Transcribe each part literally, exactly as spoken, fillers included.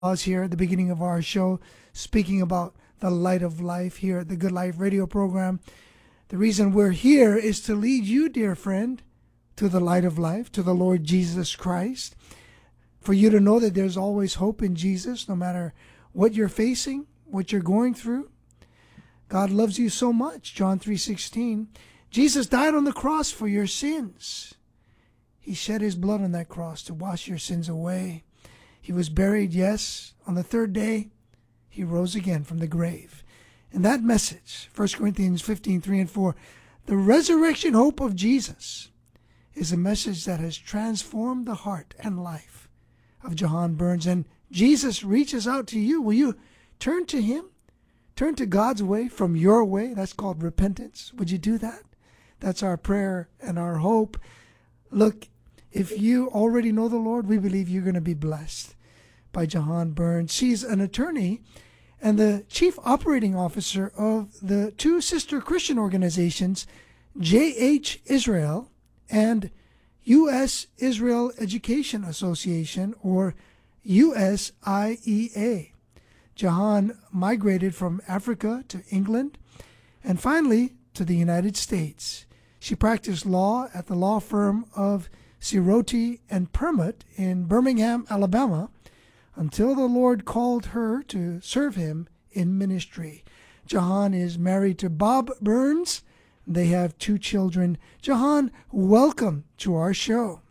Us here at the beginning of our show, speaking about the light of life here at the Good Life radio program. The reason we're here is to lead you, dear friend, to the light of life, to the Lord Jesus Christ, for you to know that there's always hope in Jesus, no matter what you're facing, what you're going through. God loves you so much, John three sixteen. Jesus died on the cross for your sins. He shed his blood on that cross to wash your sins away. He was buried, yes. On the third day, he rose again from the grave. And that message, First Corinthians fifteen, three and four, the resurrection hope of Jesus, is a message that has transformed the heart and life of Jahan Burns. And Jesus reaches out to you. Will you turn to him? Turn to God's way from your way. That's called repentance. Would you do that? That's our prayer and our hope. Look, if you already know the Lord, we believe you're going to be blessed by Jahan Burns. She's an attorney and the chief operating officer of the two sister Christian organizations, J H Israel and U S Israel Education Association, or U S I E A. Jahan migrated from Africa to England and finally to the United States. She practiced law at the law firm of Siroti and Permit in Birmingham, Alabama, until the Lord called her to serve him in ministry. Jahan is married to Bob Burns. They have two children. Jahan, welcome to our show.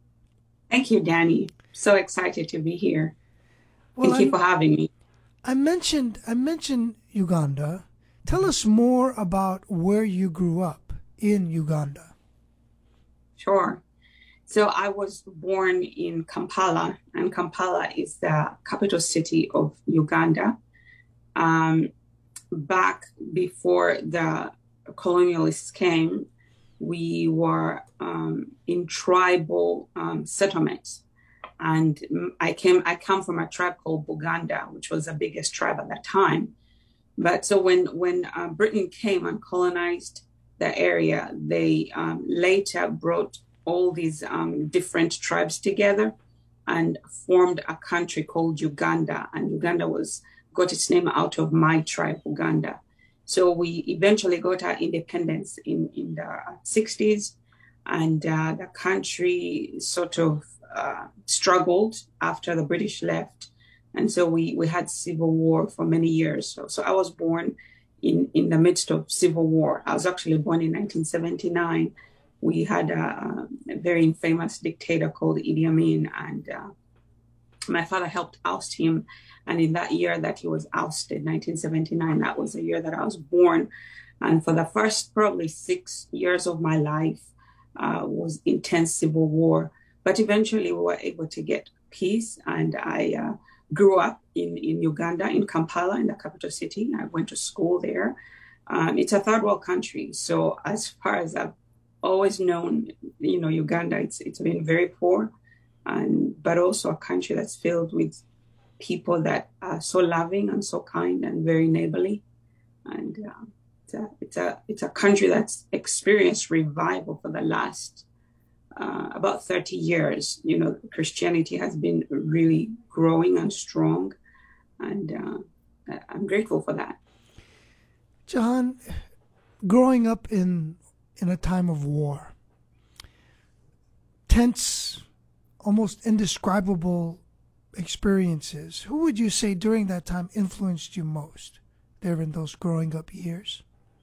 Thank you, Danny. So excited to be here. Well, Thank you I'm, for having me. I mentioned I mentioned Uganda. Tell us more about where you grew up in Uganda. Sure. So I was born in Kampala, and Kampala is the capital city of Uganda. Um, back before the colonialists came, we were um, in tribal um, settlements. And I came, I come from a tribe called Buganda, which was the biggest tribe at that time. But so when, when uh, Britain came and colonized the area, they um, later brought all these um, different tribes together and formed a country called Uganda. And Uganda was got its name out of my tribe, Uganda. So we eventually got our independence in, in the sixties. And uh, the country sort of uh, struggled after the British left. And so we, we had civil war for many years. So, so I was born in, in the midst of civil war. I was actually born in nineteen seventy-nine. We had a, a very famous dictator called Idi Amin, and uh, my father helped oust him. And in that year that he was ousted, nineteen seventy-nine, that was the year that I was born. And for the first probably six years of my life uh, was intense civil war. But eventually we were able to get peace. And I uh, grew up in, in Uganda, in Kampala, in the capital city. I went to school there. Um, it's a third world country. So as far as I've always known, you know, Uganda, it's it's been very poor, and but also a country that's filled with people that are so loving and so kind and very neighborly. And uh, it's, a, it's, a, it's a country that's experienced revival for the last uh, about thirty years. You know, Christianity has been really growing and strong, and uh, I'm grateful for that. Jahan, growing up in in a time of war, tense, almost indescribable experiences, who would you say during that time influenced you most there in those growing up years?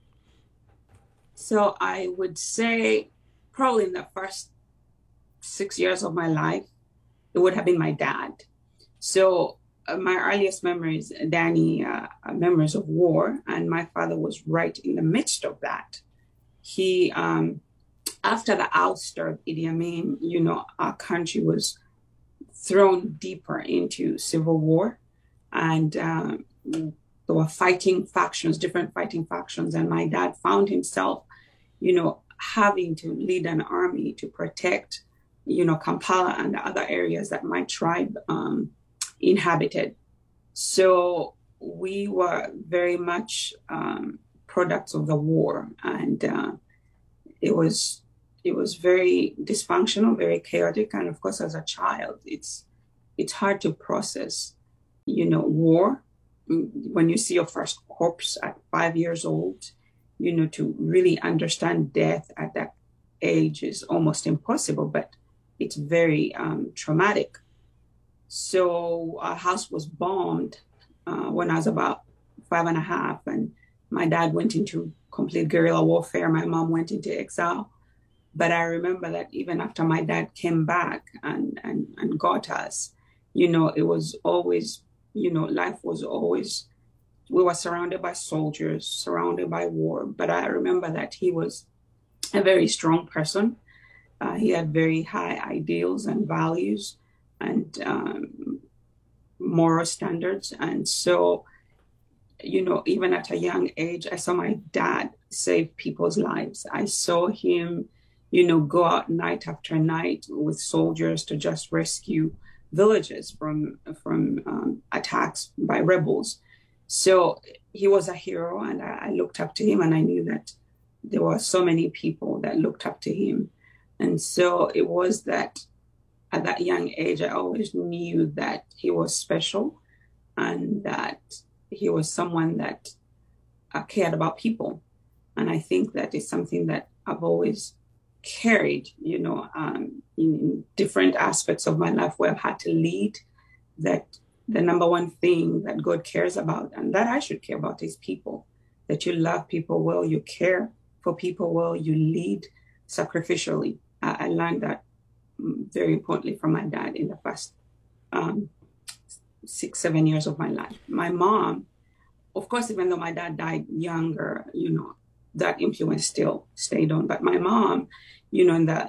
So I would say probably in the first six years of my life, it would have been my dad. So uh, my earliest memories, Danny, uh, are memories of war, and my father was right in the midst of that. He, um, after the ouster of Idi Amin, you know, our country was thrown deeper into civil war, and um, there were fighting factions, different fighting factions. And my dad found himself, you know, having to lead an army to protect, you know, Kampala and the other areas that my tribe um, inhabited. So we were very much um, products of the war, and uh, it was it was very dysfunctional, very chaotic, and of course, as a child, it's it's hard to process you know, war. When you see your first corpse at five years old, you know, to really understand death at that age is almost impossible, but it's very um, traumatic. So our house was bombed uh, when I was about five and a half, and my dad went into complete guerrilla warfare. My mom went into exile. But I remember that even after my dad came back and, and, and got us, you know, it was always, you know, life was always, we were surrounded by soldiers, surrounded by war. But I remember that he was a very strong person. Uh, he had very high ideals and values and um, moral standards. And so, you know, even at a young age, I saw my dad save people's lives. I saw him, you know, go out night after night with soldiers to just rescue villages from from um, attacks by rebels. So he was a hero, and I, I looked up to him, and I knew that there were so many people that looked up to him. And so it was that at that young age, I always knew that he was special and that he was someone that uh, cared about people. And I think that is something that I've always carried, you know, um, in different aspects of my life where I've had to lead, that the number one thing that God cares about and that I should care about is people, that you love people well, you care for people well, you lead sacrificially. I, I learned that very importantly from my dad in the first um, six, seven years of my life. My mom, of course, even though my dad died younger, you know, that influence still stayed on. But my mom, you know, in the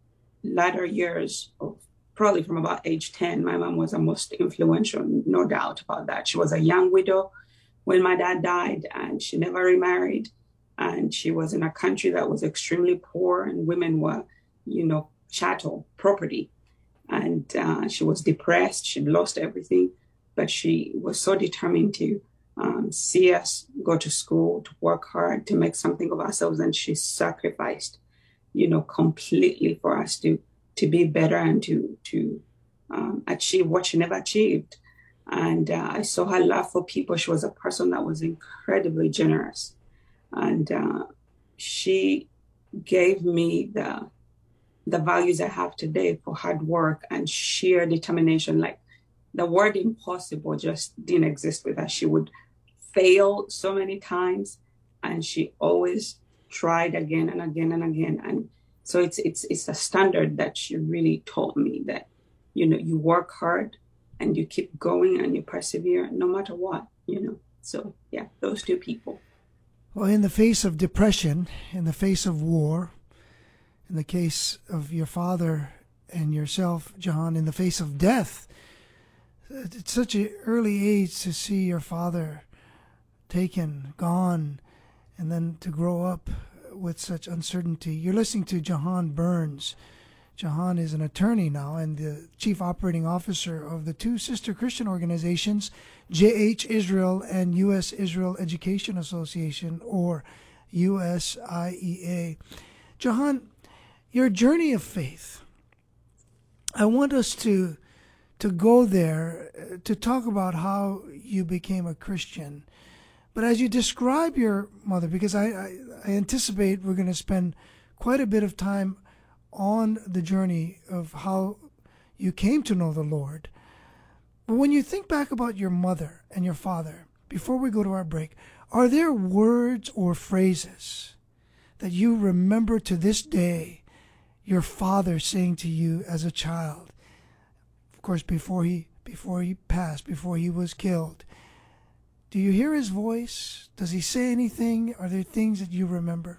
latter years of probably from about age ten, my mom was the most influential, no doubt about that. She was a young widow when my dad died, and she never remarried. And she was in a country that was extremely poor, and women were, you know, chattel, property. And uh, she was depressed. She'd lost everything, but she was so determined to um, see us go to school, to work hard, to make something of ourselves. And she sacrificed, you know, completely for us to to be better and to to um, achieve what she never achieved. And uh, I saw her love for people. She was a person that was incredibly generous. And uh, she gave me the the values I have today for hard work and sheer determination. Like the word impossible just didn't exist with her. She would fail so many times, and she always tried again and again and again. And so it's it's it's a standard that she really taught me, that, you know, you work hard and you keep going and you persevere no matter what, you know. So yeah, those two people. Well, in the face of depression, in the face of war, in the case of your father and yourself, John, in the face of death, at such an early age to see your father taken, gone, and then to grow up with such uncertainty. You're listening to Jahan Burns. Jahan is an attorney now and the chief operating officer of the two sister Christian organizations, J H Israel and U S Israel Education Association, or U S I E A. Jahan, your journey of faith, I want us to to go there, uh, to talk about how you became a Christian. But as you describe your mother, because I, I, I anticipate we're going to spend quite a bit of time on the journey of how you came to know the Lord. But when you think back about your mother and your father, before we go to our break, are there words or phrases that you remember to this day your father saying to you as a child? Of course, before he before he passed, before he was killed. Do you hear his voice? Does he say anything? Are there things that you remember?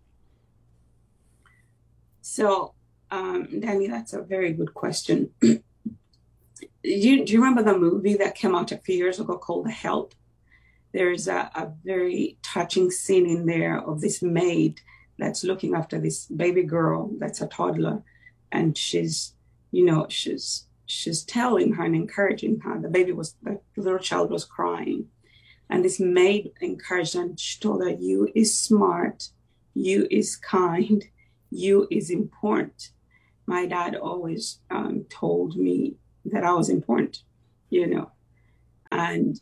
So, um, Danny, that's a very good question. do, you, do you remember the movie that came out a few years ago called The Help? There's a, a very touching scene in there of this maid that's looking after this baby girl that's a toddler. And she's, you know, she's she's telling her and encouraging her. The baby was, the little child was crying. And this maid encouraged her, and she told her, you is smart, you is kind, you is important. My dad always um, told me that I was important, you know. and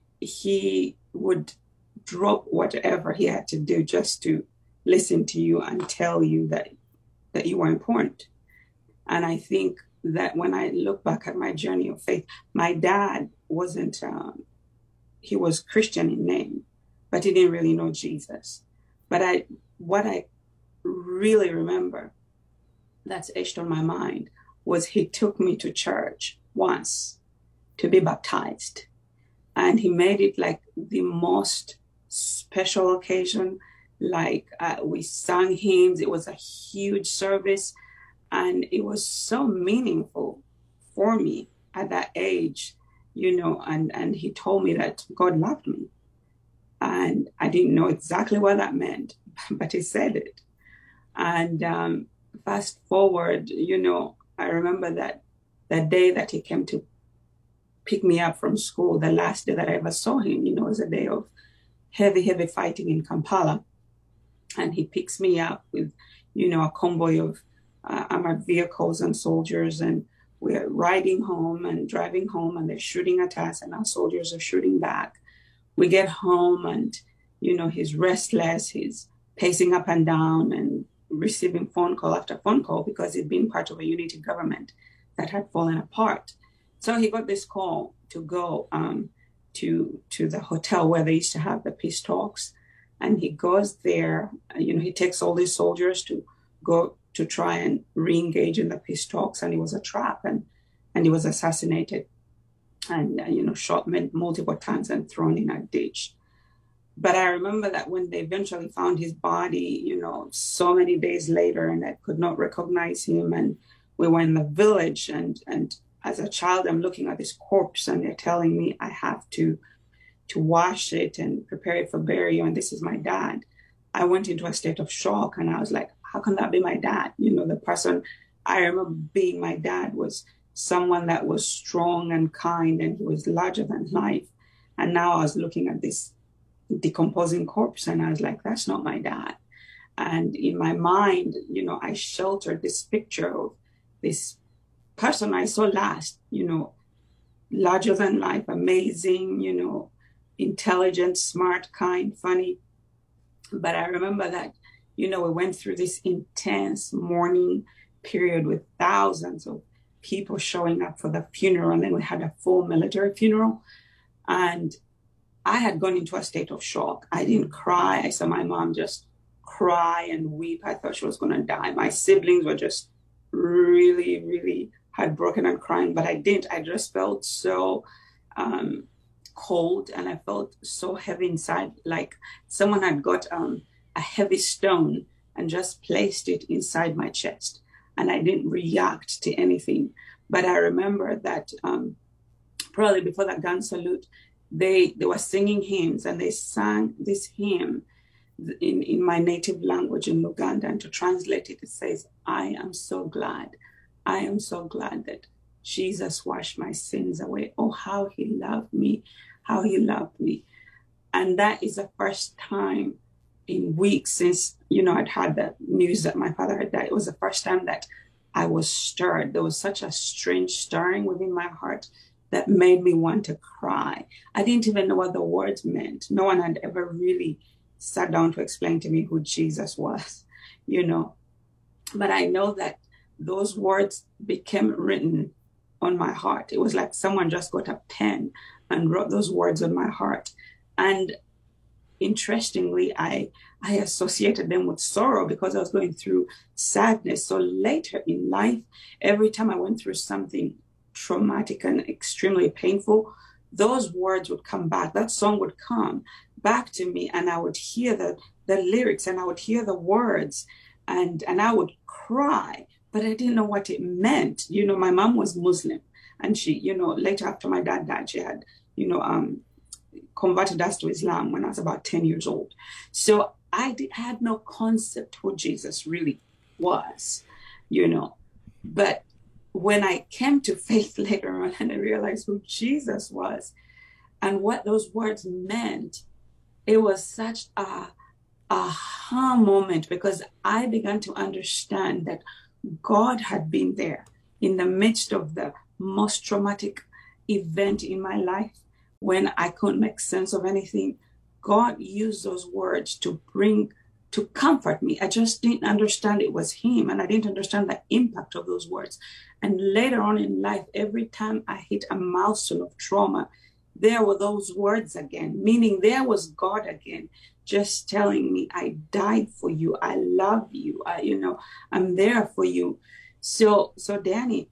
he would drop whatever he had to do just to listen to you and tell you that that you were important. And I think that when I look back at my journey of faith, my dad wasn't, um, he was Christian in name, but he didn't really know Jesus. But I, what I really remember that's etched on my mind was he took me to church once to be baptized. And he made it like the most special occasion. Like uh, we sang hymns. It was a huge service. And it was so meaningful for me at that age, you know, and, and he told me that God loved me. And I didn't know exactly what that meant, but he said it. And um, fast forward, you know, I remember that that day that he came to pick me up from school, the last day that I ever saw him, you know, was a day of heavy, heavy fighting in Kampala. And he picks me up with, you know, a convoy of uh, armored vehicles and soldiers. And we're riding home and driving home, and they're shooting at us, and our soldiers are shooting back. We get home, and, you know, he's restless. He's pacing up and down and receiving phone call after phone call because he'd been part of a unity government that had fallen apart. So he got this call to go um, to to the hotel where they used to have the peace talks. And he goes there, you know, he takes all these soldiers to go to try and re-engage in the peace talks. And it was a trap, and, and he was assassinated and, uh, you know, shot multiple times and thrown in a ditch. But I remember that when they eventually found his body, you know, so many days later, and I could not recognize him. And we were in the village, and, and as a child, I'm looking at this corpse, and they're telling me I have to to wash it and prepare it for burial, and this is my dad. I went into a state of shock, and I was like, how can that be my dad? You know, the person I remember being my dad was someone that was strong and kind, and he was larger than life. And now I was looking at this decomposing corpse, and I was like, that's not my dad. And in my mind, you know, I sheltered this picture of this person I saw last, you know, larger than life, amazing, you know, intelligent, smart, kind, funny. But I remember that, you know, we went through this intense mourning period with thousands of people showing up for the funeral. And then we had a full military funeral. And I had gone into a state of shock. I didn't cry. I saw my mom just cry and weep. I thought she was going to die. My siblings were just really, really heartbroken and crying, but I didn't. I just felt so um, cold, and I felt so heavy inside, like someone had got um, a heavy stone and just placed it inside my chest. And I didn't react to anything. But I remember that um, probably before that gun salute, they they were singing hymns, and they sang this hymn in, in my native language in Luganda. And to translate it, it says, I am so glad. I am so glad that Jesus washed my sins away. Oh, how he loved me, how he loved me. And that is the first time in weeks since, you know, I'd had the news that my father had died. It was the first time that I was stirred. There was such a strange stirring within my heart that made me want to cry. I didn't even know what the words meant. No one had ever really sat down to explain to me who Jesus was, you know. But I know that those words became written on my heart. It was like someone just got a pen and wrote those words on my heart. And interestingly, I I associated them with sorrow because I was going through sadness. So later in life, every time I went through something traumatic and extremely painful, those words would come back. That song would come back to me, and I would hear the, the lyrics, and I would hear the words, and, and I would cry. But I didn't know what it meant. You know, my mom was Muslim, and she, you know, later after my dad died, she had, you know, um, converted us to Islam when I was about ten years old. So I did, had no concept who Jesus really was, you know. But when I came to faith later on and I realized who Jesus was and what those words meant, it was such a aha moment, because I began to understand that God had been there in the midst of the most traumatic event in my life. when I couldn't make sense of anything, God used those words to bring, to comfort me. I just didn't understand it was him, and I didn't understand the impact of those words. And later on in life, every time I hit a milestone of trauma, there were those words again, meaning there was God again, just telling me, I died for you. I love you. I, you know, I'm there for you. So, so Danny,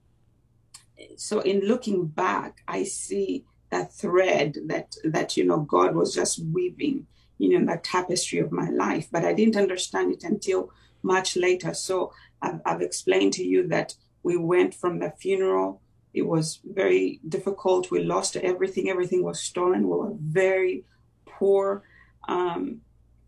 so in looking back, I see that thread that, that, you know, God was just weaving, you know, the tapestry of my life, but I didn't understand it until much later. So I've, I've explained to you that we went from the funeral. It was very difficult. We lost everything. Everything was stolen. We were very poor. Um,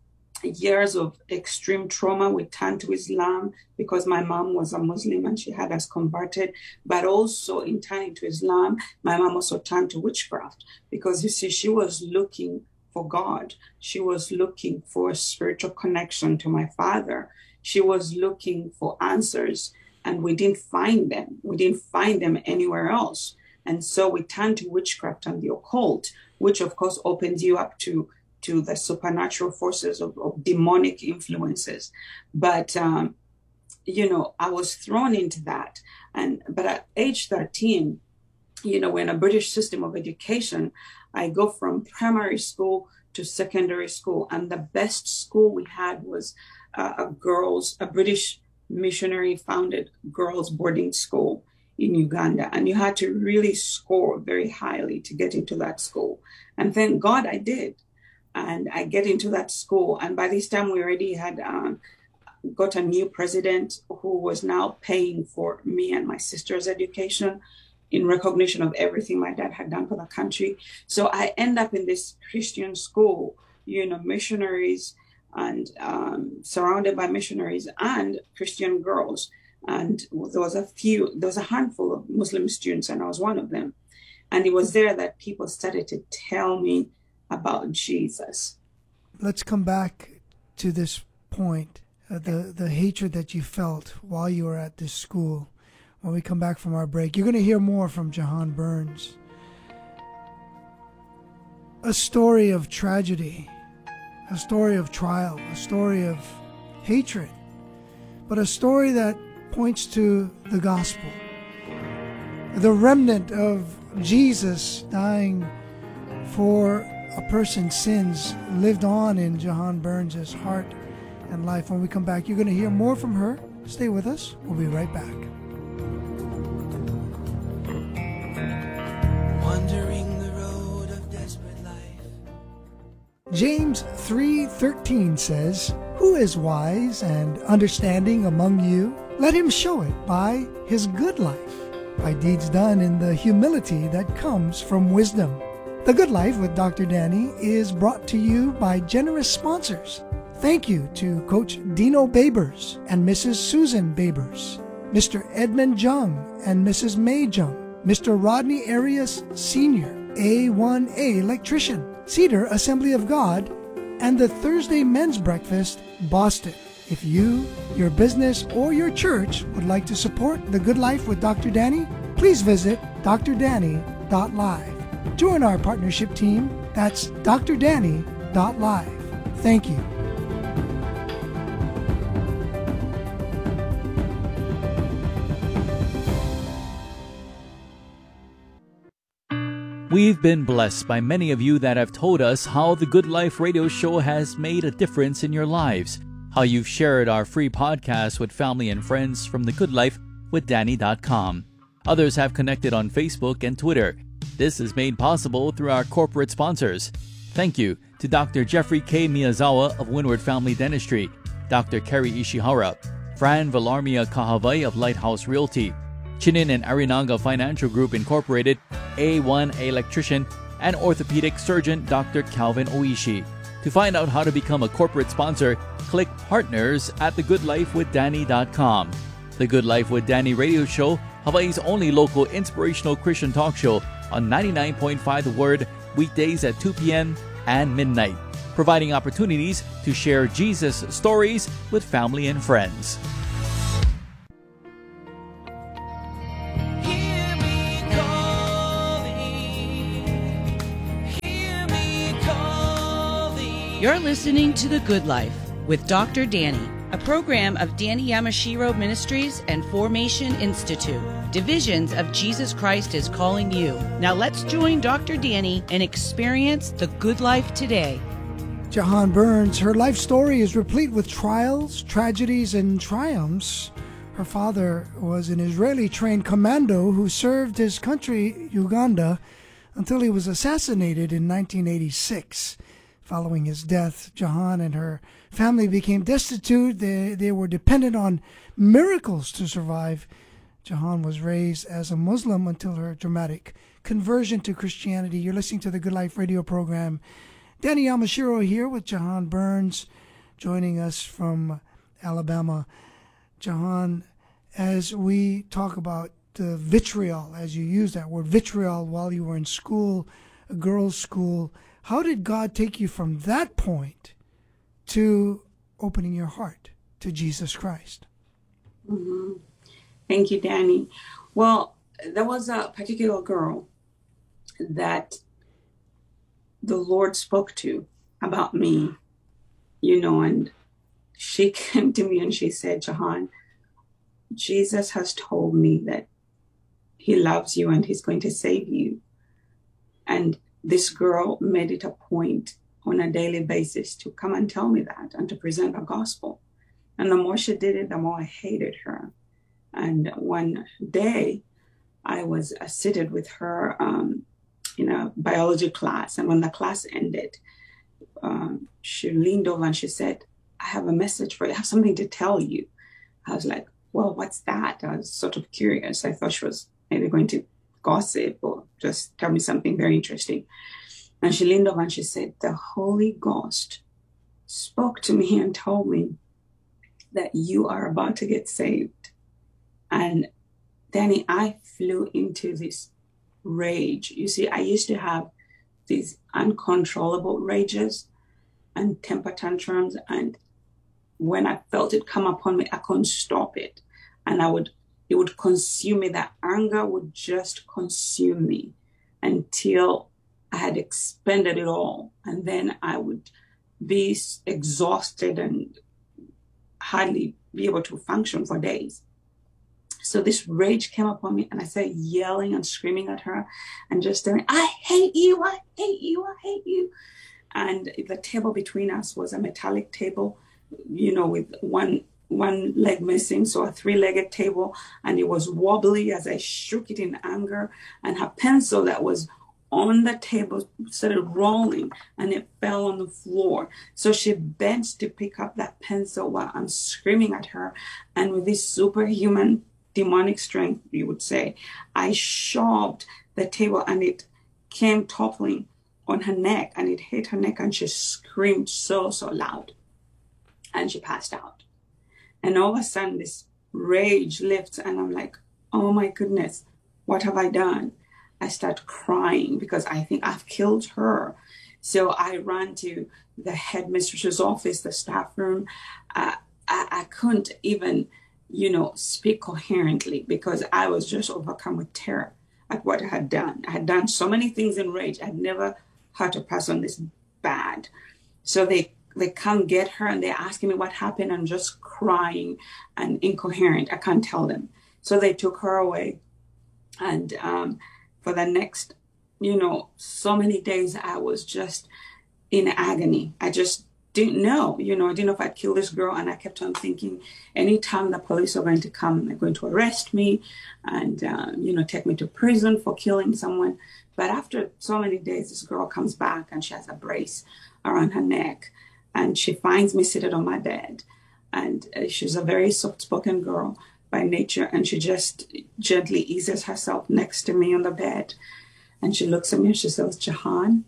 years of extreme trauma. We turned to Islam because my mom was a Muslim and she had us converted. But also in turning to Islam, my mom also turned to witchcraft because, you see, she was looking for God. She was looking for a spiritual connection to my father. She was looking for answers, and we didn't find them. We didn't find them anywhere else. And so we turned to witchcraft and the occult, which of course opens you up to to the supernatural forces of, of demonic influences. But, um, you know, I was thrown into that. And, but at age thirteen, you know, we're in a British system of education. I go from primary school to secondary school. And the best school we had was uh, a girls, a British missionary founded girls boarding school in Uganda. And you had to really score very highly to get into that school. And thank God I did. And I get into that school. And by this time, we already had um, got a new president who was now paying for me and my sister's education in recognition of everything my dad had done for the country. So I end up in this Christian school, you know, missionaries and um, surrounded by missionaries and Christian girls. And there was a few, there was a handful of Muslim students, and I was one of them. And it was there that people started to tell me about Jesus. Let's come back to this point, uh, the, the hatred that you felt while you were at this school. When we come back from our break, you're going to hear more from Jahan Burns. A story of tragedy, a story of trial, a story of hatred, but a story that points to the gospel. The remnant of Jesus dying for a person's sins lived on in Jahan Burns' heart and life. When we come back, you're going to hear more from her. Stay with us. We'll be right back. Wandering the road of desperate life. James three thirteen says, "Who is wise and understanding among you? Let him show it by his good life, by deeds done in the humility that comes from wisdom." The Good Life with Doctor Danny is brought to you by generous sponsors. Thank you to Coach Dino Babers and Missus Susan Babers, Mister Edmund Jung and Missus May Jung, Mister Rodney Arias Senior, A one A Electrician, Cedar Assembly of God, and the Thursday Men's Breakfast, Boston. If you, your business, or your church would like to support The Good Life with Doctor Danny, please visit d r danny dot live. Join our partnership team. That's d r danny dot live. Thank you. We've been blessed by many of you that have told us how the Good Life radio show has made a difference in your lives, how you've shared our free podcast with family and friends from the good life with danny dot com. Others have connected on Facebook and Twitter. This is made possible through our corporate sponsors. Thank you to Doctor Jeffrey K. Miyazawa of Windward Family Dentistry, Doctor Kerry Ishihara, Fran Villarmia Kahavai of Lighthouse Realty, Chinin and Arinaga Financial Group Incorporated, A one A Electrician, and orthopedic surgeon Doctor Calvin Oishi. To find out how to become a corporate sponsor, click Partners at the good life with danny dot com. The Good Life with Danny radio show, Hawaii's only local inspirational Christian talk show on ninety-nine point five The Word, weekdays at two p.m. and midnight, providing opportunities to share Jesus stories with family and friends. You're listening to The Good Life with Doctor Danny, a program of Danny Yamashiro Ministries and Formation Institute, divisions of Jesus Christ is Calling You. Now let's join Doctor Danny and experience the good life today. Jahan Burns, her life story is replete with trials, tragedies, and triumphs. Her father was an Israeli-trained commando who served his country, Uganda, until he was assassinated in nineteen eighty-six. Following his death, Jahan and her family became destitute. They, they were dependent on miracles to survive. Jahan was raised as a Muslim until her dramatic conversion to Christianity. You're listening to the Good Life radio program. Danny Yamashiro here with Jahan Burns, joining us from Alabama. Jahan, as we talk about the vitriol, as you use that word, vitriol, while you were in school, a girls' school, how did God take you from that point to opening your heart to Jesus Christ? Mm-hmm. Thank you, Danny. Well, there was a particular girl that the Lord spoke to about me, you know, and she came to me and she said, Jahan, Jesus has told me that he loves you and he's going to save you. And this girl made it a point on a daily basis to come and tell me that and to present the gospel. And the more she did it, the more I hated her. And one day I was uh, seated with her um, in a biology class. And when the class ended, um, she leaned over and she said, I have a message for you. I have something to tell you. I was like, well, what's that? I was sort of curious. I thought she was maybe going to gossip or just tell me something very interesting. And she leaned over and she said, the Holy Ghost spoke to me and told me that you are about to get saved. And Danny, I flew into this rage. You see, I used to have these uncontrollable rages and temper tantrums. And when I felt it come upon me, I couldn't stop it. And I would It would consume me. That anger would just consume me until I had expended it all. And then I would be exhausted and hardly be able to function for days. So this rage came upon me and I started yelling and screaming at her and just saying, I hate you, I hate you, I hate you. And the table between us was a metallic table, you know, with one one leg missing, so a three-legged table, and it was wobbly as I shook it in anger, and her pencil that was on the table started rolling and it fell on the floor. So she bent to pick up that pencil while I'm screaming at her, and with this superhuman demonic strength, you would say, I shoved the table and it came toppling on her neck and it hit her neck and she screamed so, so loud and she passed out. And all of a sudden, this rage lifts, and I'm like, oh my goodness, what have I done? I start crying because I think I've killed her. So I ran to the headmistress's office, the staff room. Uh, I, I couldn't even, you know, speak coherently because I was just overcome with terror at what I had done. I had done so many things in rage. I'd never hurt a person this bad. So they They come get her and they're asking me what happened. I'm just crying and incoherent. I can't tell them. So they took her away. And um, for the next, you know, so many days, I was just in agony. I just didn't know, you know, I didn't know if I'd kill this girl. And I kept on thinking, anytime the police are going to come, they're going to arrest me and, uh, you know, take me to prison for killing someone. But after so many days, this girl comes back and she has a brace around her neck. And she finds me seated on my bed. And uh, she's a very soft-spoken girl by nature. And she just gently eases herself next to me on the bed. And she looks at me and she says, Jahan,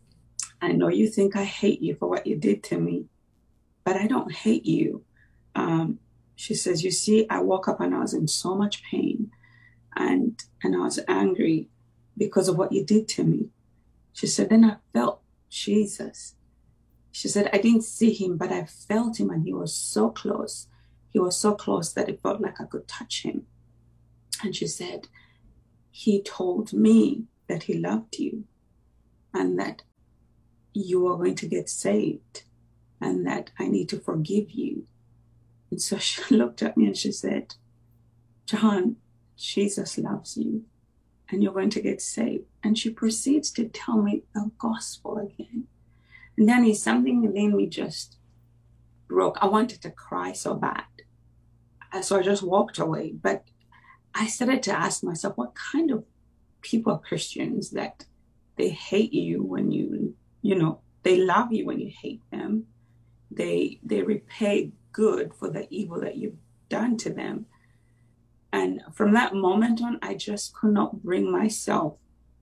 I know you think I hate you for what you did to me, but I don't hate you. Um, she says, you see, I woke up and I was in so much pain. And, and I was angry because of what you did to me. She said, then I felt Jesus. She said, I didn't see him, but I felt him and he was so close. He was so close that it felt like I could touch him. And she said, he told me that he loved you and that you are going to get saved and that I need to forgive you. And so she looked at me and she said, John, Jesus loves you and you're going to get saved. And she proceeds to tell me the gospel again. And then something within me just broke. I wanted to cry so bad. So I just walked away. But I started to ask myself, what kind of people are Christians that they hate you when you, you know, they love you when you hate them. They they repay good for the evil that you've done to them. And from that moment on, I just could not bring myself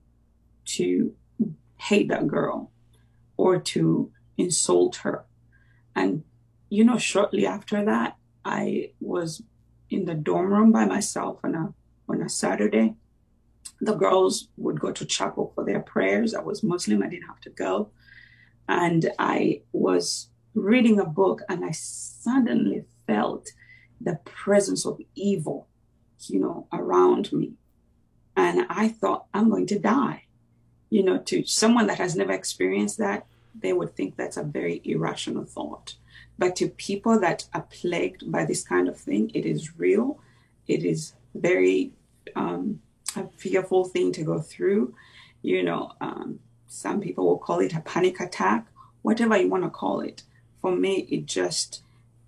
to hate that girl or to insult her. And, you know, shortly after that, I was in the dorm room by myself on a on a Saturday. The girls would go to chapel for their prayers. I was Muslim, I didn't have to go. And I was reading a book and I suddenly felt the presence of evil, you know, around me. And I thought, I'm going to die. You know, to someone that has never experienced that, they would think that's a very irrational thought. But to people that are plagued by this kind of thing, it is real. It is very um, a fearful thing to go through. You know, um, some people will call it a panic attack, whatever you want to call it. For me, it just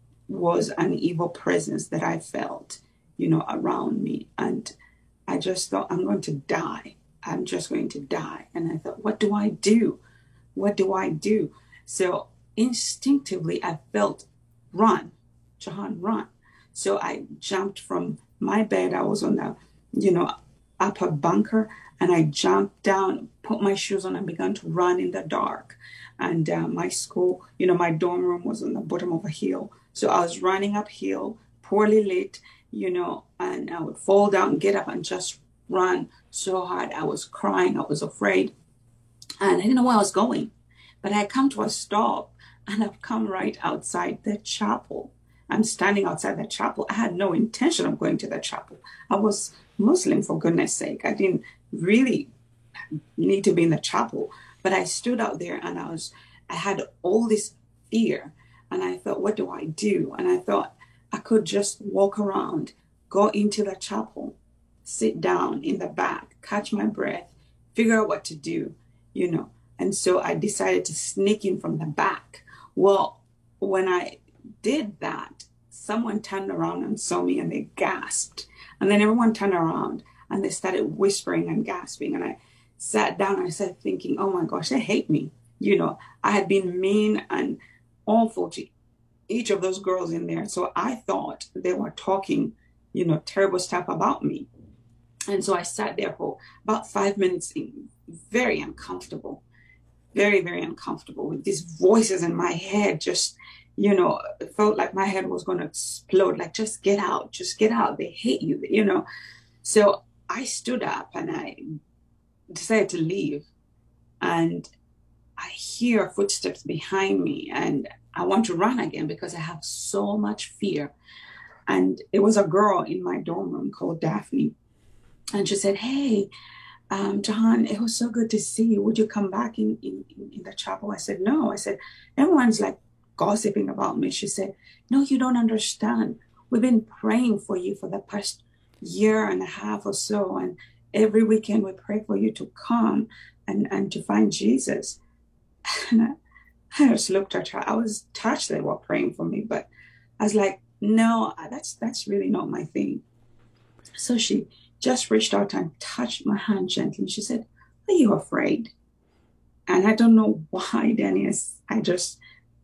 was an evil presence that I felt, you know, around me. And I just thought, I'm going to die. I'm just going to die. And I thought, what do I do? What do I do? So instinctively, I felt, run, Jahan, run. So I jumped from my bed. I was on the, you know, upper bunker, and I jumped down, put my shoes on, and began to run in the dark. And uh, my school, you know, my dorm room was on the bottom of a hill. So I was running uphill, poorly lit, you know, and I would fall down, get up, and just run so hard. I was crying. I was afraid. And I didn't know where I was going. But I come to a stop, and I've come right outside the chapel. I'm standing outside the chapel. I had no intention of going to the chapel. I was Muslim, for goodness sake. I didn't really need to be in the chapel. But I stood out there, and I was, I had all this fear. And I thought, what do I do? And I thought I could just walk around, go into the chapel, sit down in the back, catch my breath, figure out what to do, you know. And so I decided to sneak in from the back. Well, when I did that, someone turned around and saw me, and they gasped. And then everyone turned around, and they started whispering and gasping. And I sat down, and I started thinking, oh my gosh, they hate me. You know, I had been mean and awful to each of those girls in there. So I thought they were talking, you know, terrible stuff about me. And so I sat there for about five minutes, very uncomfortable, very, very uncomfortable with these voices in my head. Just, you know, it felt like my head was going to explode. Like, just get out, just get out. They hate you, you know. So I stood up and I decided to leave. And I hear footsteps behind me, and I want to run again because I have so much fear. And it was a girl in my dorm room called Daphne. And she said, hey, um, Jahan, it was so good to see you. Would you come back in, in, in the chapel? I said, no. I said, everyone's like gossiping about me. She said, no, you don't understand. We've been praying for you for the past year and a half or so. And every weekend we pray for you to come and, and to find Jesus. And I, I just looked at her. I was touched they were praying for me, but I was like, no, that's that's really not my thing. So she just reached out and touched my hand gently. She said, are you afraid? And I don't know why, Dennis. I just,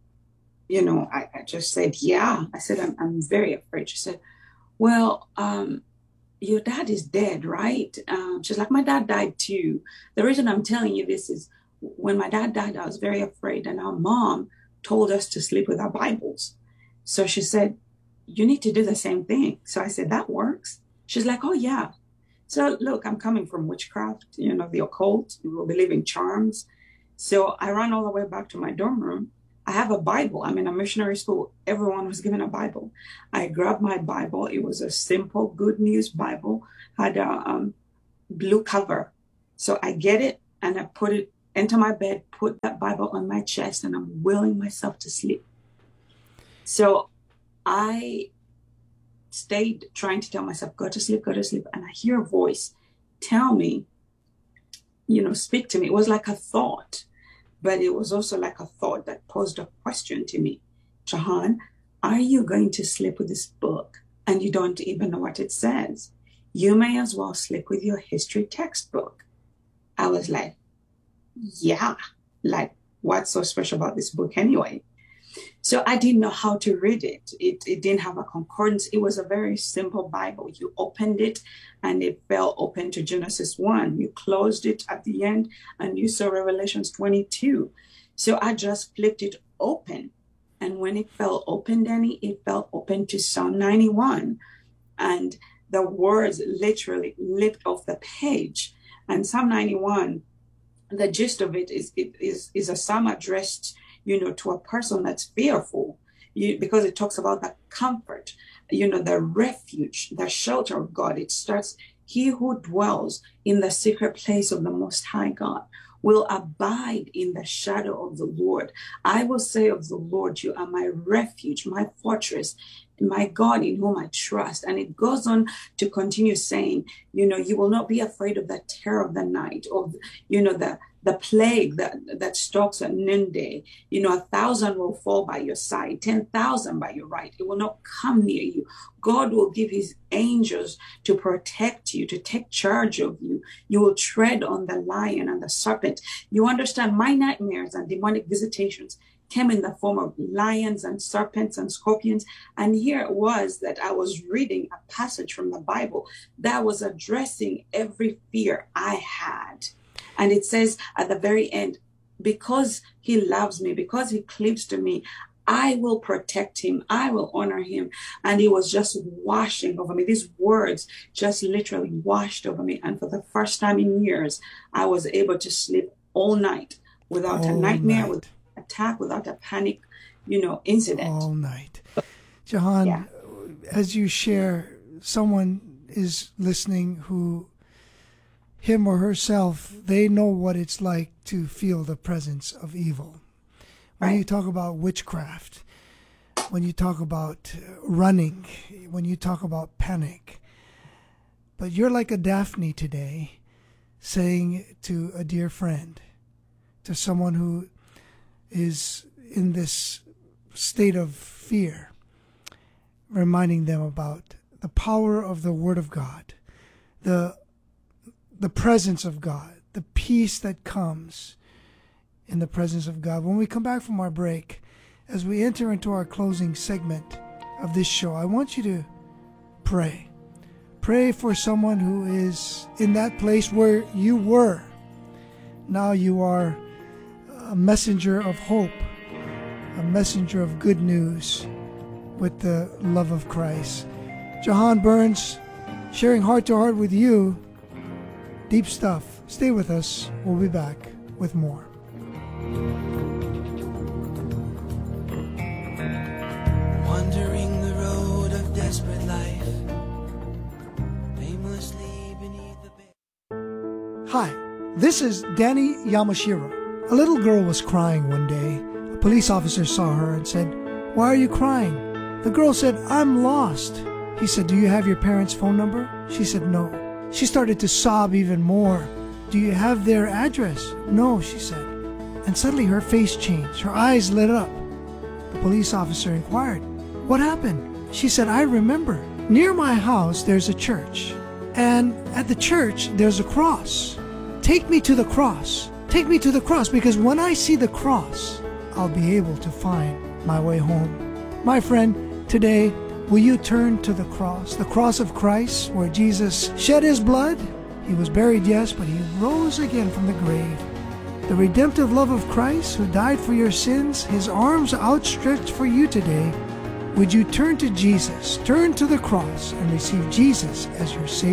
you know, I, I just said, yeah. I said, I'm, I'm very afraid. She said, well, um, your dad is dead, right? Um, she's like, my dad died too. The reason I'm telling you this is when my dad died, I was very afraid. And our mom told us to sleep with our Bibles. So she said, you need to do the same thing. So I said, that works. She's like, oh, yeah. So look, I'm coming from witchcraft, you know, the occult. We believe in charms. So I ran all the way back to my dorm room. I have a Bible. I'm in a missionary school. Everyone was given a Bible. I grabbed my Bible. It was a simple Good News Bible, had a um, blue cover. So I get it and I put it enter my bed, put that Bible on my chest, and I'm willing myself to sleep. So I stayed trying to tell myself, go to sleep, go to sleep. And I hear a voice tell me, you know, speak to me. It was like a thought, but it was also like a thought that posed a question to me. Jahan, are you going to sleep with this book and you don't even know what it says? You may as well sleep with your history textbook. I was like, yeah, like what's so special about this book anyway? So I didn't know how to read it. It it didn't have a concordance. It was a very simple Bible. You opened it and it fell open to Genesis one. You closed it at the end and you saw Revelations twenty-two. So I just flipped it open. And when it fell open, Danny, it fell open to Psalm ninety-one. And the words literally leaped off the page. And Psalm ninety-one, the gist of it is it is, is a psalm addressed, you know, to a person that's fearful, you, because it talks about the comfort, you know, the refuge, the shelter of God. It starts, he who dwells in the secret place of the Most High God will abide in the shadow of the Lord. I will say of the Lord, you are my refuge, my fortress, my God in whom I trust. And it goes on to continue saying, you know, you will not be afraid of the terror of the night, of, you know, the the plague that, that stalks at noonday. You know, a thousand will fall by your side, ten thousand by your right. It will not come near you. God will give his angels to protect you, to take charge of you. You will tread on the lion and the serpent. You understand, my nightmares and demonic visitations came in the form of lions and serpents and scorpions. And here it was that I was reading a passage from the Bible that was addressing every fear I had. And it says at the very end, because he loves me, because he cleaves to me, I will protect him. I will honor him. And it was just washing over me. These words just literally washed over me. And for the first time in years, I was able to sleep all night without all a nightmare, night. Without an attack, without a panic, you know, incident. All night. Jahan, yeah. As you share, someone is listening who, him or herself, they know what it's like to feel the presence of evil. When right. you talk about witchcraft, when you talk about running, when you talk about panic. But you're like a Daphne today, saying to a dear friend, to someone who is in this state of fear, reminding them about the power of the Word of God, the the presence of God, the peace that comes in the presence of God. When we come back from our break, as we enter into our closing segment of this show, I want you to pray. Pray for someone who is in that place where you were. Now you are a messenger of hope, a messenger of good news with the love of Christ. Jahan Burns, sharing heart to heart with you. Deep stuff. Stay with us. We'll be back with more. Wandering the road of desperate life, aimlessly beneath the bed. Hi, this is Danny Yamashiro. A little girl was crying one day. A police officer saw her and said, "Why are you crying?" The girl said, "I'm lost." He said, "Do you have your parents' phone number?" She said, "No." She started to sob even more. "Do you have their address?" "No," she said. And suddenly her face changed. Her eyes lit up. The police officer inquired, "What happened?" She said, "I remember. Near my house there's a church. And at the church there's a cross. Take me to the cross. Take me to the cross, because when I see the cross, I'll be able to find my way home." My friend, today, will you turn to the cross, the cross of Christ, where Jesus shed his blood? He was buried, yes, but he rose again from the grave. The redemptive love of Christ, who died for your sins, his arms outstretched for you today. Would you turn to Jesus, turn to the cross, and receive Jesus as your Savior?